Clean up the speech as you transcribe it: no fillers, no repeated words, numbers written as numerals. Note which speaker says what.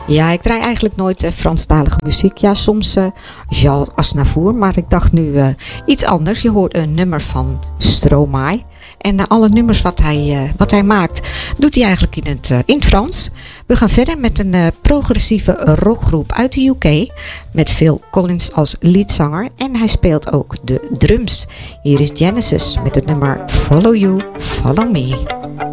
Speaker 1: Ja, ik draai eigenlijk nooit Franstalige muziek. Ja, soms Jean Aznavour, maar ik dacht nu iets anders. Je hoort een nummer van Stromae. En alle nummers wat hij maakt, doet hij eigenlijk in het Frans. We gaan verder met een progressieve rockgroep uit de UK. Met Phil Collins als leadzanger. En hij speelt ook de drums. Hier is Genesis met het nummer Follow You, Follow Me.